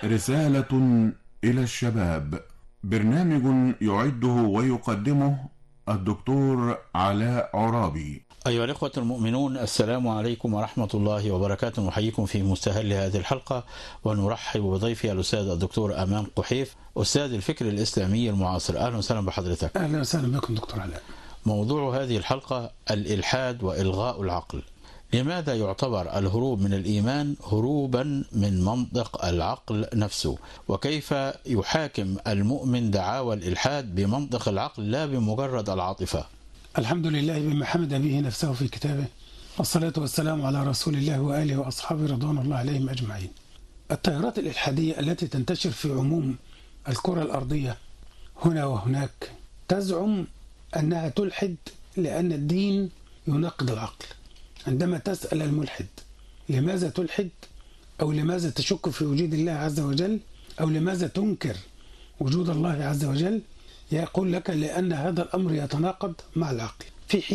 رسالة إلى الشباب، برنامج يعده ويقدمه الدكتور علاء عرابي. أيها الإخوة المؤمنون، السلام عليكم ورحمة الله وبركاته. نحييكم في مستهل هذه الحلقة، ونرحب بضيفي الأستاذ الدكتور أمام قحيف، أستاذ الفكر الإسلامي المعاصر. أهلا وسهلا بحضرتك. أهلا وسهلا بكم دكتور علاء. موضوع هذه الحلقة الإلحاد وإلغاء العقل. لماذا يعتبر الهروب من الإيمان هروبا من منطق العقل نفسه؟ وكيف يحاكم المؤمن دعاوى الإلحاد بمنطق العقل لا بمجرد العاطفة؟ الحمد لله بما حمد به نفسه في كتابه، والصلاة والسلام على رسول الله وآله وأصحابه رضوان الله عليهم أجمعين. التيارات الإلحادية التي تنتشر في عموم الكرة الأرضية هنا وهناك تزعم أنها تلحد لأن الدين يناقض العقل. عندما تسأل الملحد لماذا تلحد، أو لماذا تشك في وجود الله عز وجل، أو لماذا تنكر وجود الله عز وجل، يقول لك لأن هذا الأمر يتناقض مع العقل،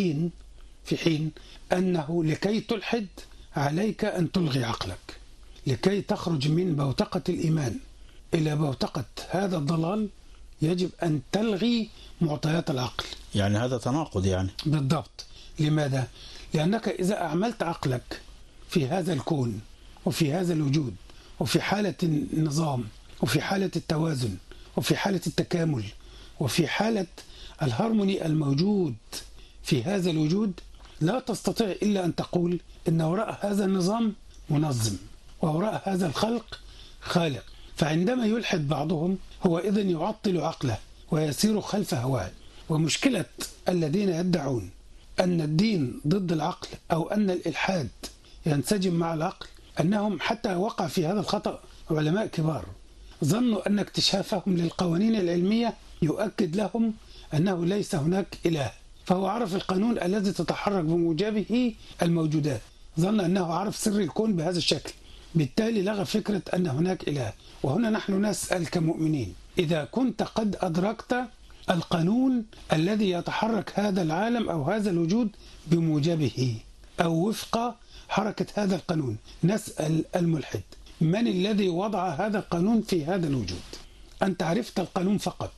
في حين أنه لكي تلحد عليك أن تلغي عقلك. لكي تخرج من بوتقة الإيمان إلى بوتقة هذا الضلال يجب أن تلغي معطيات العقل. يعني هذا تناقض يعني؟ بالضبط. لماذا؟ لأنك إذا أعملت عقلك في هذا الكون وفي هذا الوجود وفي حالة النظام وفي حالة التوازن وفي حالة التكامل وفي حالة الهارموني الموجود في هذا الوجود، لا تستطيع إلا أن تقول إن وراء هذا النظام منظم ووراء هذا الخلق خالق. فعندما يلحد بعضهم هو إذن يعطل عقله ويسير خلف هواه. ومشكلة الذين يدعون أن الدين ضد العقل أو أن الإلحاد ينسجم مع العقل أنهم حتى وقع في هذا الخطأ علماء كبار ظنوا أن اكتشافهم للقوانين العلمية يؤكد لهم أنه ليس هناك إله، فهو عرف القانون الذي تتحرك بموجبه الموجودات، ظن أنه عرف سر الكون بهذا الشكل، بالتالي لغى فكرة أن هناك إله. وهنا نحن نسأل كمؤمنين، إذا كنت قد أدركت القانون الذي يتحرك هذا العالم أو هذا الوجود بموجبه أو وفق حركة هذا القانون، نسأل الملحد من الذي وضع هذا القانون في هذا الوجود؟ أنت عرفت القانون فقط،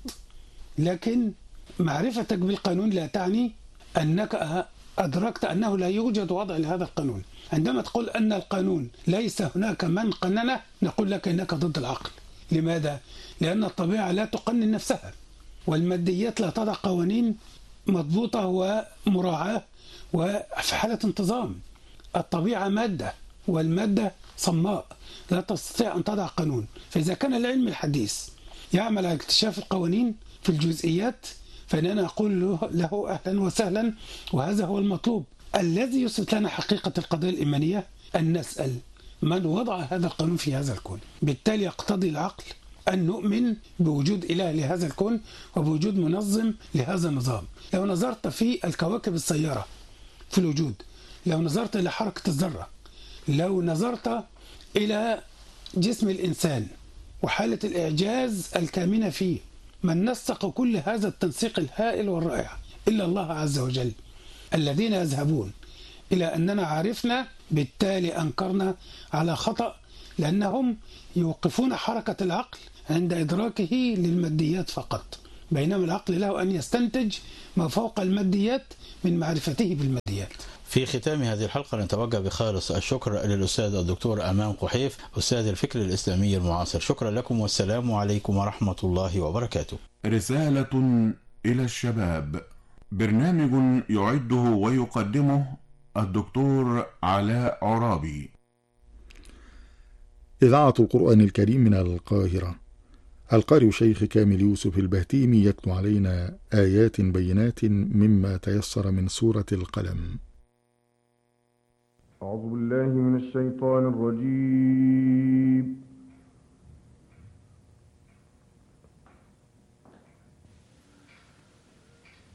لكن معرفتك بالقانون لا تعني أنك أدركت أنه لا يوجد وضع لهذا القانون. عندما تقول أن القانون ليس هناك من قننه نقول لك أنك ضد العقل. لماذا؟ لأن الطبيعة لا تقنن نفسها، والماديات لا تضع قوانين مضبوطة ومراعاة وفي حالة انتظام. الطبيعة مادة، والمادة صماء لا تستطيع أن تضع قانون. فإذا كان العلم الحديث يعمل على اكتشاف القوانين في الجزئيات فإننا نقول له أهلا وسهلا، وهذا هو المطلوب. الذي يثبت لنا حقيقة القضية الإيمانية أن نسأل من وضع هذا القانون في هذا الكون. بالتالي يقتضي العقل أن نؤمن بوجود إله لهذا الكون وبوجود منظم لهذا النظام. لو نظرت في الكواكب السيارة في الوجود، لو نظرت إلى حركة الذرة، لو نظرت إلى جسم الإنسان وحالة الإعجاز الكامنة فيه، من نسق كل هذا التنسيق الهائل والرائع إلا الله عز وجل. الذين يذهبون إلى أننا عرفنا بالتالي أنكرنا على خطأ، لأنهم يوقفون حركة العقل عند إدراكه للماديات فقط، بينما العقل له أن يستنتج ما فوق الماديات من معرفته بالماديات. في ختام هذه الحلقة نتوجه بخالص الشكر للأستاذ الدكتور أمام قحيف، أستاذ الفكر الإسلامي المعاصر. شكرا لكم والسلام عليكم ورحمة الله وبركاته. رسالة إلى الشباب، برنامج يعده ويقدمه الدكتور علاء عرابي. إذاعة القرآن الكريم من القاهرة. القارئ شيخ كامل يوسف البهتيمي يتلو علينا آيات بينات مما تيسر من سورة القلم. أعوذ بالله من الشيطان الرجيم.